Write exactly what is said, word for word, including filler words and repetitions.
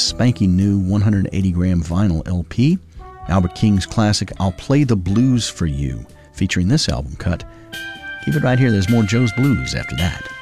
spanking new one hundred eighty gram vinyl L P. Albert King's classic I'll Play the Blues for You, featuring this album cut. Keep it right here. There's more Joe's Blues after that.